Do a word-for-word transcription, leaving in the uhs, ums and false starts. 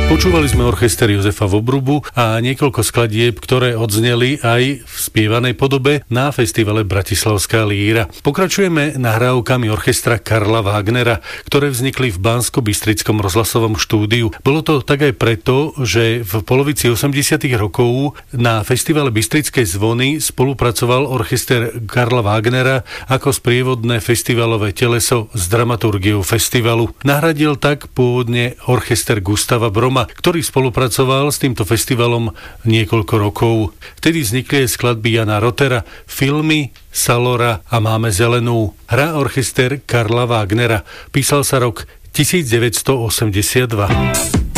Počúvali sme orchester Jozefa Vobrubu a niekoľko skladieb, ktoré odzneli aj v spievanej podobe na festivale Bratislavská líra. Pokračujeme nahrávkami orchestra Karla Wagnera, ktoré vznikli v Banskobystrickom rozhlasovom štúdiu. Bolo to tak aj preto, že v polovici osemdesiatych rokov na festivale Bystrické zvony spolupracoval orchester Karla Wagnera ako sprievodné festivalové teleso s dramaturgiou festivalu. Nahradil tak pôvodne orchester Gustava Broma, ktorý spolupracoval s týmto festivalom niekoľko rokov. Vtedy vznikli aj skladby Jana Rotera, filmy Salora a Máme zelenú. Hrá orchester Karla Wagnera. Písal sa rok devätnásť osemdesiatdva.